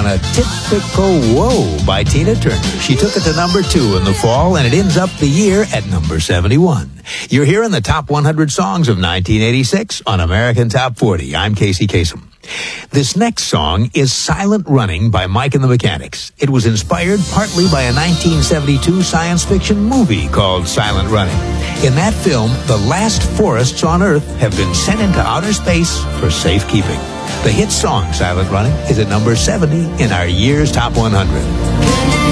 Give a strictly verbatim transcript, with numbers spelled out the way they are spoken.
on a typical Whoa by Tina Turner. She took it to number two in the fall, and it ends up the year at number seventy-one. You're hearing the top one hundred songs of nineteen eighty-six on American Top forty. I'm Casey Kasem. This next song is Silent Running by Mike and the Mechanics. It was inspired partly by a nineteen seventy-two science fiction movie called Silent Running. In that film, the last forests on Earth have been sent into outer space for safekeeping. The hit song Silent Running is at number seventy in our year's Top one hundred.